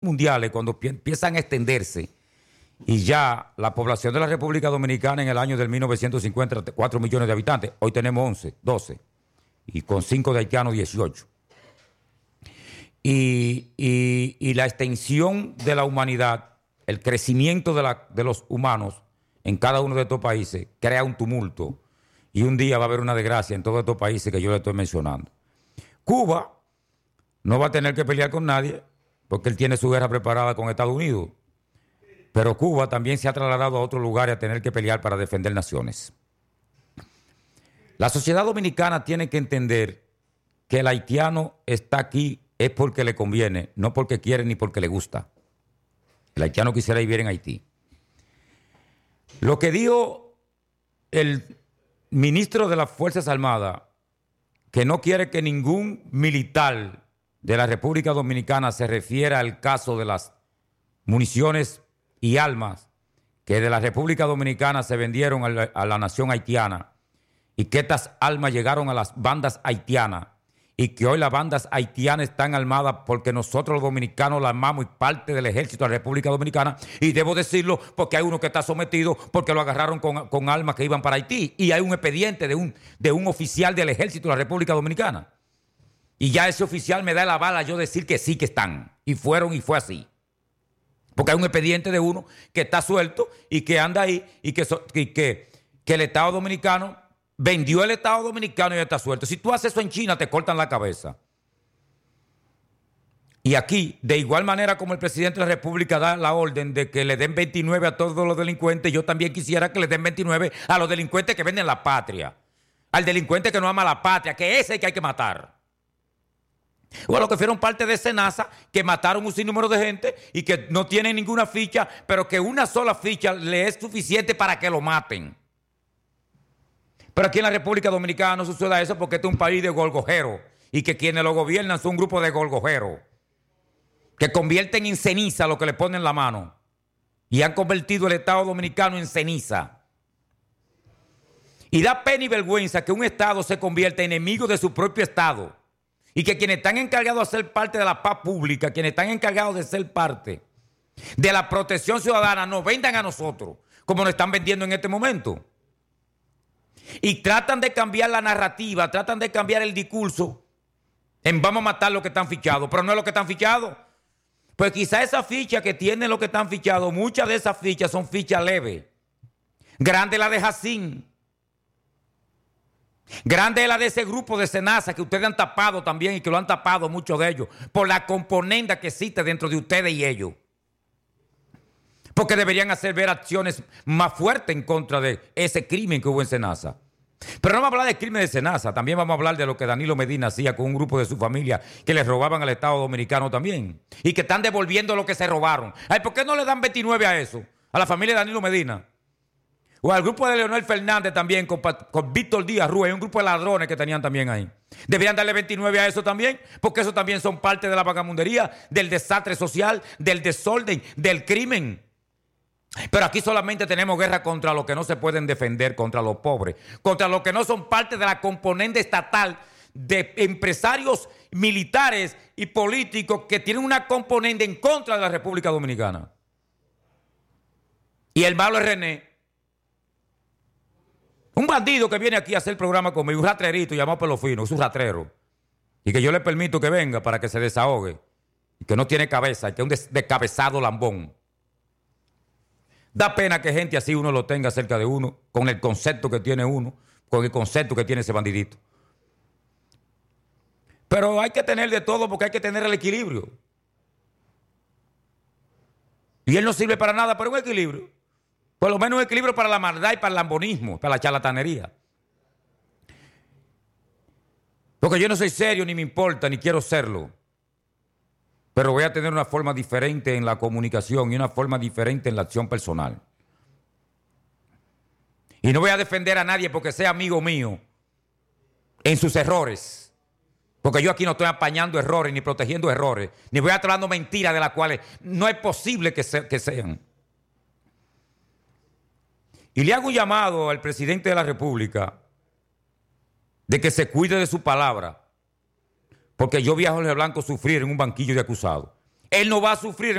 mundiales, cuando empiezan a extenderse, y ya la población de la República Dominicana en el año del 1950 era 4 millones de habitantes, hoy tenemos 11, 12, y con 5 de haitianos 18. Y la extensión de la humanidad, el crecimiento de los humanos en cada uno de estos países crea un tumulto, y un día va a haber una desgracia en todos estos países que yo le estoy mencionando. Cuba no va a tener que pelear con nadie porque él tiene su guerra preparada con Estados Unidos. Pero Cuba también se ha trasladado a otro lugar y a tener que pelear para defender naciones. La sociedad dominicana tiene que entender que el haitiano está aquí es porque le conviene, no porque quiere ni porque le gusta. El haitiano quisiera vivir en Haití. Lo que dijo el ministro de las Fuerzas Armadas, que no quiere que ningún militar de la República Dominicana se refiera al caso de las municiones y armas que de la República Dominicana se vendieron a la nación haitiana, y que estas armas llegaron a las bandas haitianas, y que hoy las bandas haitianas están armadas porque nosotros los dominicanos las armamos y parte del ejército de la República Dominicana, y debo decirlo porque hay uno que está sometido porque lo agarraron con armas que iban para Haití, y hay un expediente de un oficial del ejército de la República Dominicana, y ya ese oficial me da la bala yo decir que sí que están, y fueron y fue así. Porque hay un expediente de uno que está suelto y que anda ahí, y que el Estado Dominicano vendió el Estado Dominicano y está suelto. Si tú haces eso en China, te cortan la cabeza. Y aquí, de igual manera como el presidente de la República da la orden de que le den 29 a todos los delincuentes, yo también quisiera que le den 29 a los delincuentes que venden la patria. Al delincuente que no ama la patria, que ese es el que hay que matar. O a los que fueron parte de Senasa, que mataron un sinnúmero de gente y que no tienen ninguna ficha, pero que una sola ficha le es suficiente para que lo maten. Pero aquí en la República Dominicana no sucede eso, porque este es un país de golgojeros, y que quienes lo gobiernan son un grupo de golgojeros que convierten en ceniza lo que le ponen en la mano, y han convertido el Estado Dominicano en ceniza. Y da pena y vergüenza que un Estado se convierta en enemigo de su propio Estado, y que quienes están encargados de ser parte de la paz pública, quienes están encargados de ser parte de la protección ciudadana, nos vendan a nosotros como nos están vendiendo en este momento. Y tratan de cambiar la narrativa, tratan de cambiar el discurso en vamos a matar los que están fichados, pero no es lo que están fichados. Pues quizá esa ficha que tienen los que están fichados, muchas de esas fichas son fichas leves. Grande la de Jacín. Grande es la de ese grupo de Senasa que ustedes han tapado también, y que lo han tapado muchos de ellos por la componenda que existe dentro de ustedes y ellos. Porque deberían hacer ver acciones más fuertes en contra de ese crimen que hubo en Senasa. Pero no vamos a hablar del crimen de Senasa, también vamos a hablar de lo que Danilo Medina hacía con un grupo de su familia que les robaban al Estado Dominicano también, y que están devolviendo lo que se robaron. Ay, ¿por qué no le dan 29 a eso? A la familia de Danilo Medina. O al grupo de Leonel Fernández también, con Víctor Díaz Rúa, y un grupo de ladrones que tenían también ahí. Deberían darle 29 a eso también, porque eso también son parte de la vagamundería, del desastre social, del desorden, del crimen. Pero aquí solamente tenemos guerra contra los que no se pueden defender, contra los pobres, contra los que no son parte de la componente estatal de empresarios militares y políticos que tienen una componente en contra de la República Dominicana. Y el malo es René. Un bandido que viene aquí a hacer el programa conmigo, un ratrerito llamado Pelo Fino, es un ratrero. Y que yo le permito que venga para que se desahogue. Y que no tiene cabeza, que es un descabezado lambón. Da pena que gente así uno lo tenga cerca de uno, con el concepto que tiene uno, con el concepto que tiene ese bandidito. Pero hay que tener de todo, porque hay que tener el equilibrio. Y él no sirve para nada, pero un equilibrio. Por lo menos un equilibrio para la maldad y para el lambonismo, para la charlatanería. Porque yo no soy serio, ni me importa, ni quiero serlo. Pero voy a tener una forma diferente en la comunicación y una forma diferente en la acción personal. Y no voy a defender a nadie porque sea amigo mío en sus errores. Porque yo aquí no estoy apañando errores, ni protegiendo errores, ni voy a estar dando mentiras de las cuales no es posible que sean. Y le hago un llamado al presidente de la República de que se cuide de su palabra, porque yo vi a Jorge Blanco sufrir en un banquillo de acusados. Él no va a sufrir